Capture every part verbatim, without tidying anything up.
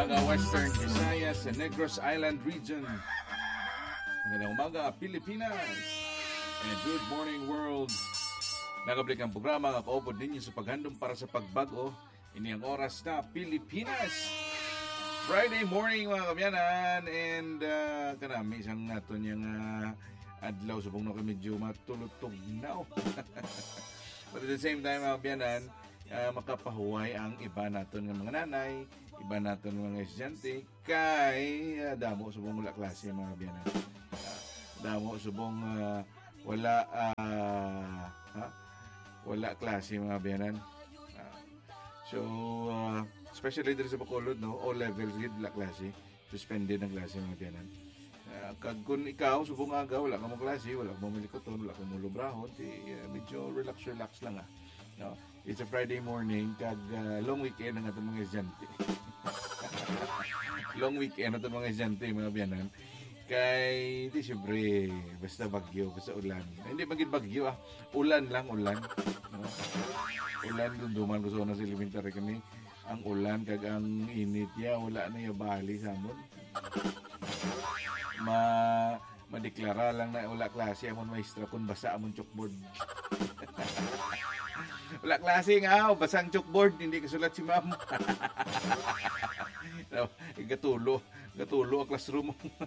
umaga Western Visayas sa Negros Island region. Magandang umaga Pilipinas. And good morning world. Nagablik ang programa nga kaupod ninyo sa paghandom para sa pagbago. Ini ang oras na Pilipinas. Friday morning mga kamyanan. And uh, kanami isang naton yung uh, adlaw. Subong na kami medyo matulutog now. But at the same time mga kamyanan, uh, makapahuway ang iba naton ng mga nanay, iba naton ng mga estudyante kay uh, damo subong wala klase mga kamyanan. Uh, damo subong uh, wala uh, ha? wala klase mga kamyanan. Uh, so uh, especially dito sa Bacolod, no, all levels gid wala klase, suspended ang klase mga kamyanan. Uh, kag kun ikaw subong aga wala ka mo klase, wala ka mo milikoton, wala ka mo lubrahon, di uh, medyo relax relax lang ah. No? It's a Friday morning kag uh, long weekend ang atong mga estudyante. Long weekend atong mga estudyante mga biyanan. Kay di syempre basta bagyo, basta ulan. Hindi magid bagyo ah. Ulan lang, ulan. No? Ulan dunduman ko sa sa elementary kami. Ang ulan kag ang init ya wala na ya bali sa amon. Ma madeklara lang na wala klase amon maestra kun basa amon chalkboard. Wala klase nga, basang chalkboard, hindi kasulat si ma'am. Gatulo, gatulo ang classroom.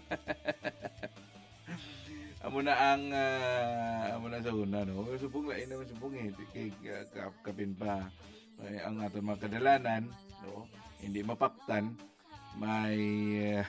Amo na ang uh, amo na sa una, no. Subong lain naman subong eh, kay uh, kapin pa ay, ang aton mga kadalanan, no. Hindi mapaktan, may uh,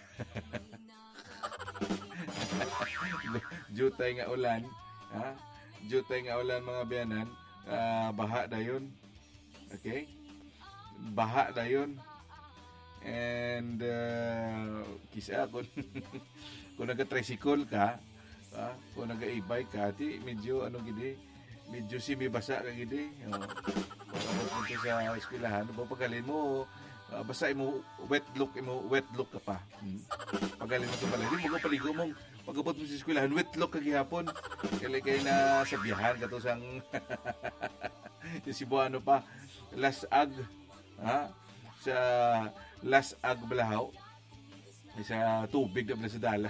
jutay nga ulan, ha? Jutay nga ulan mga biyanan. Uh, baha dayon. Okay? Baha dayon. And uh, kisa kung kung naga-tricycle ka, uh, kung naga-e-bike ka, di medyo ano gidi, medyo simibasa ka gidi. Oh. Pagpunta sa eskwelahan, pagalin mo, uh, basa mo wet look, mo wet look ka pa. Hmm? Pagalin mo sa balay, di mo ko paligo mong pagabot mo sa eskwelahan, wet look ka gihapon. Kaya kayo na sa biyahan ka to sang yung Cebuano pa, Las Ag, ha? Sa Las Ag Balahaw, sa tubig na sa dalan.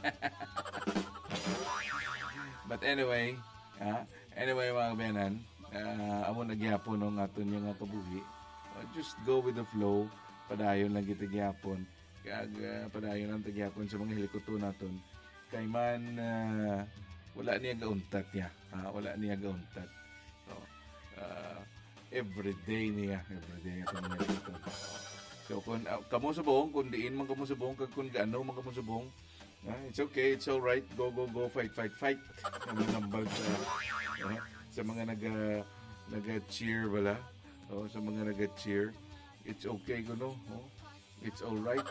But anyway, ha? Anyway mga kabayanan, uh, amo nagyapon ng aton yung kabuhi. Uh, just go with the flow, padayon lang kita gyapon. Kaya uh, padayon lang tagyapon sa mga helikoto naton. Kay man uh, wala niya gauntat niya. Ha? Wala niya gauntat. So, uh, everyday niya. Everyday niya. So, kung uh, kamo subong, kung diin man kamo subong, kung gaano man kamo subong, uh, it's okay, it's alright. Go, go, go, fight, fight, fight. Ang nambal sa, uh, sa mga naga, naga-cheer, wala? Oh, sa mga naga-cheer. It's okay, kuno. Oh, it's alright.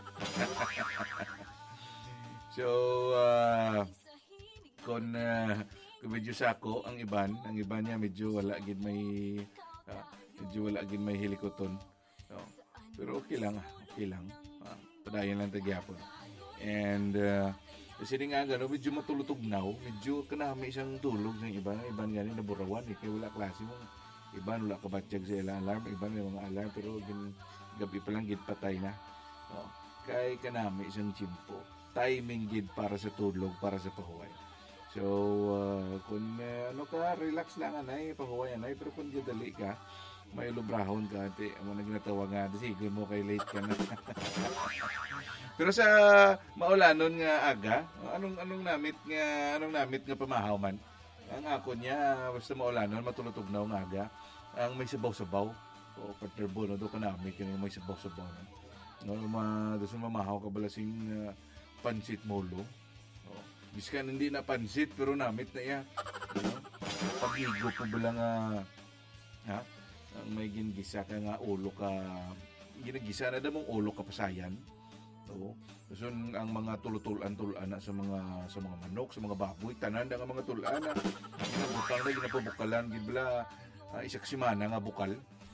So, uh, kung, uh, kung medyo sako ang iban, ang iban niya medyo wala gid may uh, medyo wala gid may helikoton. So, pero okay lang, okay lang. Uh, padayon lang tagyapon. And uh, kasi nga gano medyo matulutugnaw, medyo kanami isang tulog sa iban, iban gani naburawan, eh, kay wala klase mo. Iban wala ka batsyag sa ilang alarm, iban may mga alarm pero gin, gabi pa lang gid patay na. So, kay kanami isang chimpo. Timing gid para sa tulog, para sa pahuway. So, uh, kung uh, ano ka, relax lang anay, pahuway anay, pero kung dali ka, may lubrahon ka, ati, mo na ginatawa nga, sige mo kay late ka na. Pero sa maulanon nga aga, anong anong namit nga, anong namit nga pamahaw man, ang ako niya, basta maulanon, matulutugnaw nga aga, ang may sabaw-sabaw, o partnerbo, no, doon ka namin, kaya may sabaw-sabaw. No, ma, doon sa mamahaw ka balasing, uh, pansit molo. Oh. Biskan hindi na pansit pero namit na iya. No? Pag-igo po ba lang uh, ha? Ang may ginigisa ka nga ulo ka ginagisa na damong ulo ka pasayan. No? So, ang mga tulutulan-tulan na sa mga sa mga manok, sa mga baboy, tanan nga mga tulan na ginabutang na ginapabukalan gibla uh, isak simana nga bukal.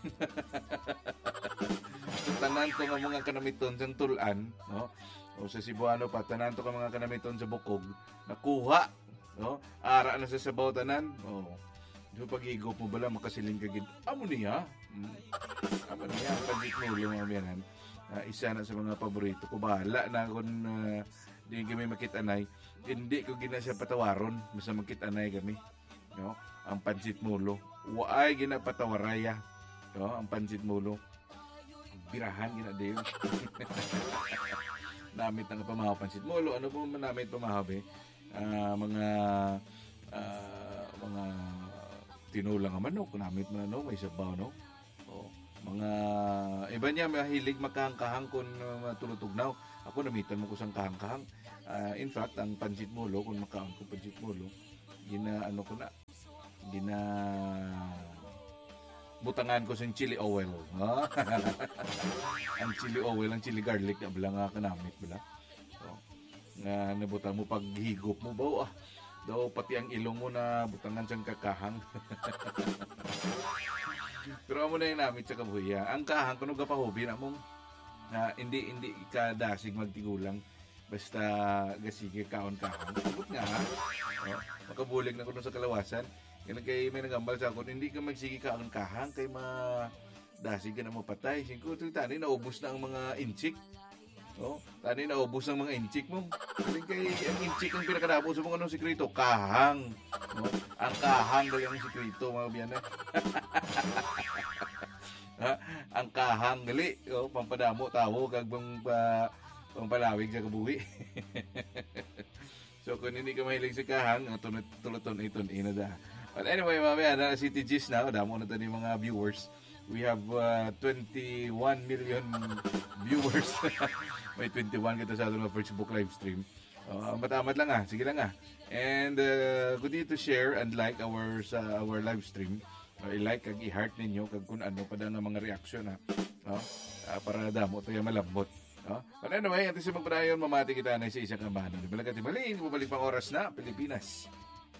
So, tanan ko nga mga kanamiton sa tulan, no? O sa Cebuano pa, tanan to ka mga kanamiton sa bukog, nakuha, no? Ara na sa sabaw tanan, o. So pag-igop mo bala, makasiling ka gid. Amo niya. Hmm. Amo niya, pag-igop mo mga biyanan. Uh, isa na sa mga paborito ko. Bahala na kung uh, di kami makitanay. Hindi ko gina siya patawaron. Basta makitanay kami. No? Ang pansit mulo. Waay ginapatawaraya. No? Ang pansit mulo. Birahan gina din. Namit ng pamahaw pansit mulo. Ano po namit pamahaw eh? Uh, mga uh, mga tinulang ang manok. Namit mo na no? May sabaw no? O, mga iba niya mahilig makahang-kahang kung uh, matulutugnaw. Ako namitan mo ko sang kahang-kahang. Uh, in fact, ang pansit mulo, kung makaon ko pansit mulo, gina ano ko na, gina butangan ko sa chili oil. Ha? Ang chili oil, ang chili garlic, na bala nga kanamit bala. So, nga nabutang mo pag higop mo ba, ah, daw pati ang ilong mo na butangan siyang kakahang. Pero amo na yung namit sa kabuhiya. Ang kahang, kung nagpapahobi na mong na hindi hindi ka dasig magtigulang basta gasige kaon kahang. Sagot nga ha. Oh, makabulig na ko sa kalawasan. Ganun kay may nagambal sa ako, hindi ka magsige kaon kahang kay ma dasig ka na mapatay. Singko, tani naubos na ang mga inchik. Oh, tani naubos ang mga inchik mo. Kasi kay ang inchik ang pinakadabo sa mga anong sikreto, kahang. Oh, ang kahang daw yung sikreto mga biyana. Ha? Ang kahang gali, oh, pampadamo tawo kag bang pa pampalawig sa kabuhi. So kung hindi ka mahilig sa kahang, tuluton iton ina da. But anyway, mamaya na si T G's na, damo na tani mga viewers. We have uh, twenty-one million viewers. May twenty-one kita sa ating Facebook live stream. Uh, matamat lang ah, sige lang ah. And uh, good to share and like our sa our live stream. Uh, i-like kag i-heart ninyo kag kung ano pa nga mga reaksyon ha. No? Uh, para damo tayo malambot. No? But anyway, ato si magpadayon mamati kita na sa isang kambahan. Di ba lang kati balin, bumalik pang oras na Pilipinas.